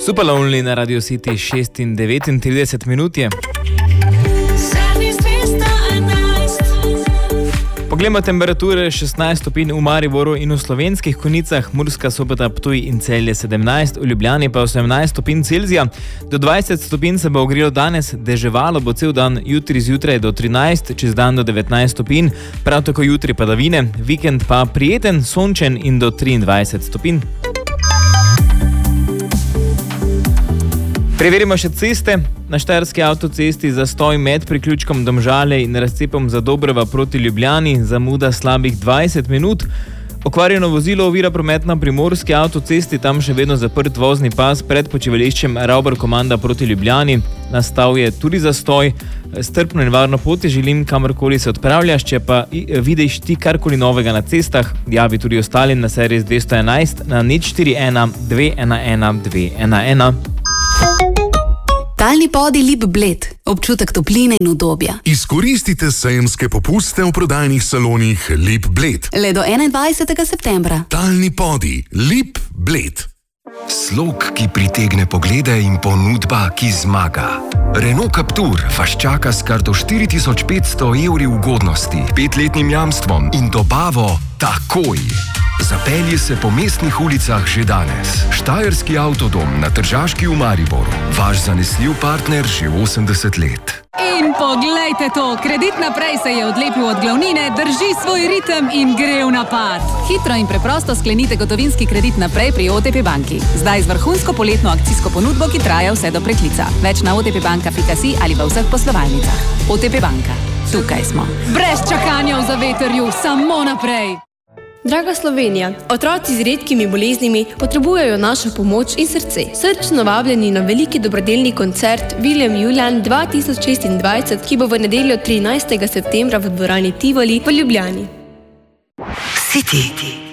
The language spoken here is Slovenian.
Super Lonely na Radio City 6:39 minut je. Poglejmo temperature: 16 stopinj v Mariboru in v Slovenskih Konjicah, Murska Sobota, Ptuj in Celje 17, v Ljubljani pa 18 stopinj Celzija. Do 20 stopinj se bo ogrelo danes, deževalo bo cel dan, jutri zjutraj do 13, čez dan do 19 stopinj, prav tako jutri padavine, vikend pa prijeten, sončen in do 23 stopinj. Preverimo še ceste. Na Štajerski avtocesti zastoj med priključkom Domžale in razcepom Zadobrova proti Ljubljani, zamuda slabih 20 minut. Okvarjeno vozilo ovira promet na Primorski avtocesti, tam še vedno zaprt vozni pas pred počivališčem Ravbar Komanda proti Ljubljani. Nastal je tudi zastoj. Strpno in varno pot želim, kamorkoli se odpravljaš, če pa vidiš ti karkoli novega na cestah, javi tudi ostalim na servis 211 na 041 211 211. Talni podi Lip Bled. Občutek topline in udobja. Izkoristite sejemske popuste v prodajnih salonih Lip Bled. Le do 21. septembra. Talni podi Lip Bled. Slog, ki pritegne poglede, in ponudba, ki zmaga. Renault Captur vas čaka s kar do 4500 evri ugodnosti, 5-letnim jamstvom in dobavo takoj. Zapelji se po mestnih ulicah že danes. Štajerski avtodom na Tržaški v Mariboru. Vaš zanesljiv partner že 80 let. In poglejte to, Kredit naprej se je odlepil od glavnine, drži svoj ritem in gre v napad. Hitro in preprosto sklenite gotovinski kredit naprej pri OTP banki. Zdaj z vrhunsko poletno akcijsko ponudbo, ki traja vse do preklica. Več na otpbanka.si ali v vseh poslovalnicah. OTP banka. Tukaj smo. Brez čakanja v zavetrju, samo naprej. Draga Slovenija, otroci z redkimi boleznimi potrebujejo našo pomoč in srce. Srčno vabljeni na veliki dobrodelni koncert William Julian 2026, ki bo v nedeljo 13. septembra v dvorani Tivoli v Ljubljani. City.